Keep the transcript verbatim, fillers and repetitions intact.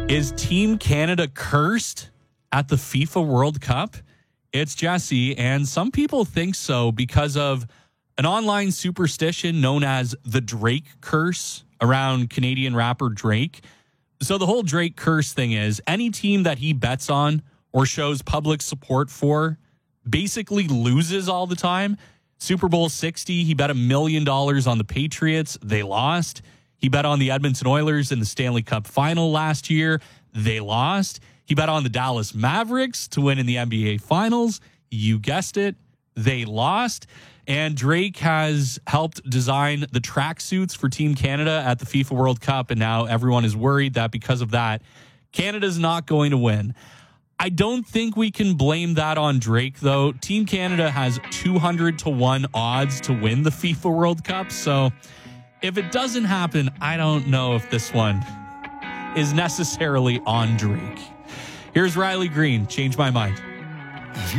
Is Team Canada cursed at the FIFA World Cup? It's Jesse, and some people think so because of an online superstition known as the Drake curse around Canadian rapper Drake. So the whole Drake curse thing is any team that he bets on or shows public support for basically loses all the time. Super Bowl sixty, he bet a million dollars on the Patriots. They lost. He bet on the Edmonton Oilers in the Stanley Cup final last year. They lost. He bet on the Dallas Mavericks to win in the N B A Finals. You guessed it. They lost. And Drake has helped design the tracksuits for Team Canada at the FIFA World Cup. And now everyone is worried that because of that, Canada's not going to win. I don't think we can blame that on Drake, though. Team Canada has two hundred to one odds to win the FIFA World Cup. So if it doesn't happen, I don't know if this one is necessarily on Drake. Here's Riley Green. Change my mind.